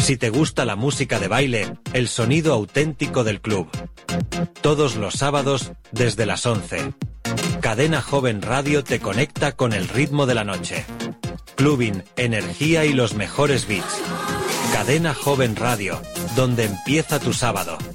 Si te gusta la música de baile, el sonido auténtico del club. Todos los sábados desde las 11. Cadena Joven Radio te conecta con el ritmo de la noche. Clubbing, energía y los mejores beats. Cadena Joven Radio, donde empieza tu sábado.